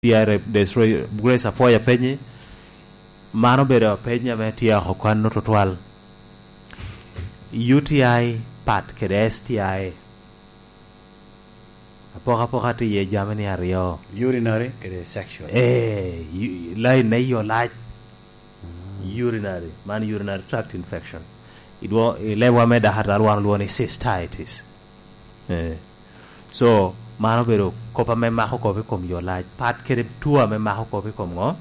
tiare destroy grace apoya penye mano bedo penya metia hokan no total UTI pat kede STI apoka ti ye jamani ario urinary kede sexual line na yo like urinary tract infection it was lewa me da hatal wan luone cystitis so mano bedo kopa me mako kopi kom yo like pat kede tua me mako kopi kom ngo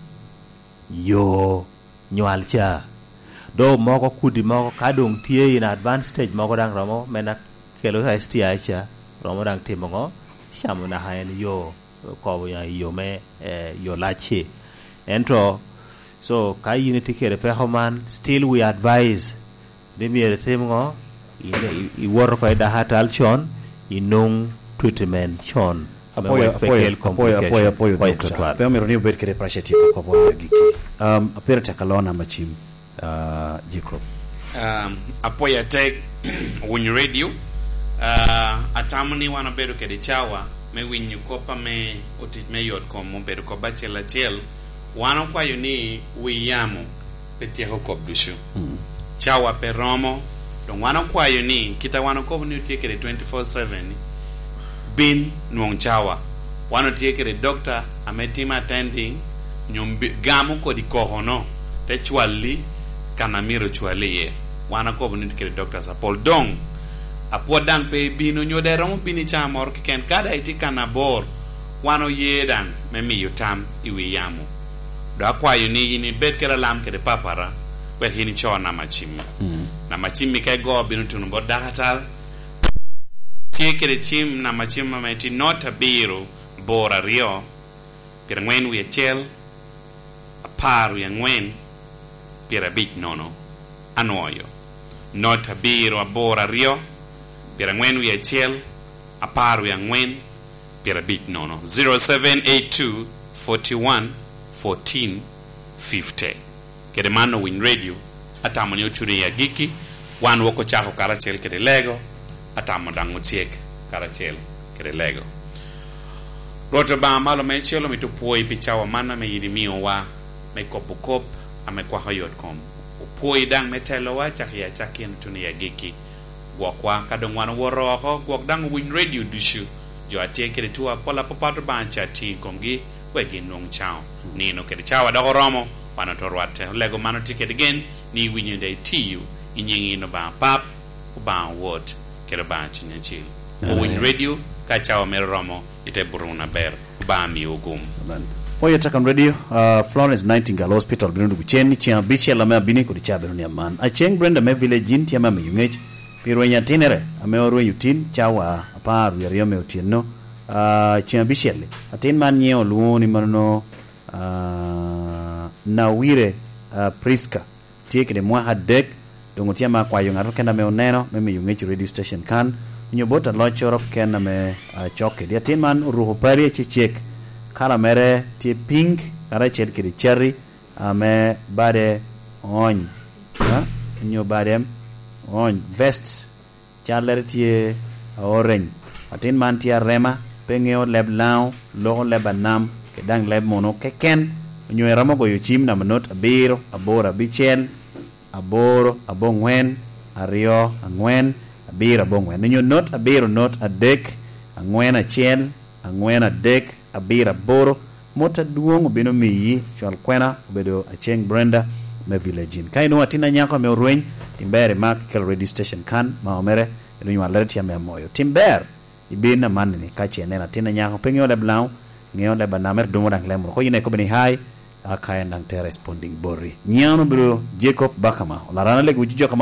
yo nyual cha do moko kudi moko kadong tie in advanced stage moko dang romo mena kelo STI cha romo dang timo ngo shamu na haen yo ko ya yo me yo lachi ento so ka unity kere pe homan still we advise demi timo ngo I wor ko da hatal chon inung treatment chon apoyo doctor pe mero ni bet kere prasheti ko bo giki apere takalona machim Jacob apoya tek win radio atamni wana bedo kede chawa me win kopa me otit me yot kom mo bedo ko bachela chel wana kwa yuni wiyamu petia hokop dushu chawa pe romo don wana kwa yuni kita wana ko ni tiekere 24/7 bin nuong chawa wana tiekere doctor ametima attending nyumbi gamu ko di kohono te chwali kanamiro chwali ye wana ko ni tiekere doctor sa Paul Dong apodang pe bino nyodero mo bini chamor ken kada iti kanabor wano yedan memi yutam iwi yamu do akwa yuni ni bet kera lam kede papara we hini chona machimi na machimi kai go binu tunu go dagatal tiekere chim na machima meti nota biro bora rio pira ngwen wi chel apar wi ngwen pira bit nono anoyo nota biro bora rio pira ngwen wi chel apar wi ngwen pira bit nono 0782 41 14 50 kede mano win radio atamoni ochuri ya giki wan woko chako karachel kede lego atamo dango tiek karachel kede lego roto ba malo me chelo mi to poi pichawa mana me yidimio wa me kopukop ame kwa hayot.com poi dang metelo wa chakia chakin tuni ya giki gwakwa kadong wana woroko gwak dang win radio dushu jo atiek kede tua pola popato bancha ti komgi wegi nong chao nino kede chawa da romo wana to rwate lego mano ticket again ni winyu dai tiu inyingi no ba pap ba word kede ba chinyachil win radio ka chawa meromo ite buruna ber ba mi ogum Oya Takam Radio, Florence Nightingale Hospital, Bruno Gucheni, Chia Bichela Mabini, Kudichaberunia man. I cheng Brenda me village in Tiama Yungage, Piroya Tinere, Ameoro Utin, Chawa, Apar, Yariome Utino, Chia Bichelle, Atin Manio, Luoni Mano, Nawire, Priska, take the Mwaha deck, Dongotiama Quayung Arokana Meoneno, Meme Yungage radio station can, in your boat at Lochorop Kename Choke, the Atin Man, Ruhopari, Chichek. Kala mere ti pink kara chet kiri cherry ame bade on nyo badem on vest chaler ti orange atin man ti rema pengeo leb law lo lebanam ke dang leb mono keken nyo ramo go yuchim na manot abiro abora bichel aboro abongwen ario angwen abira bongwen nyo not abiro not a deck angwen a chel angwen a deck abira boro mota duong bino miyi chwal kwena bedo acheng Brenda me village kaino atina nyako me orwen timbere mark kel radio station kan ma omere eno nywa lerti ya me moyo timber ibina manni kache nena tina nyako pengyo le blau ngeo le banamer domo dang lemro ko yine ko beni hai akaya nang te responding bori nyano bro Jacob Bakama la rana le gujijo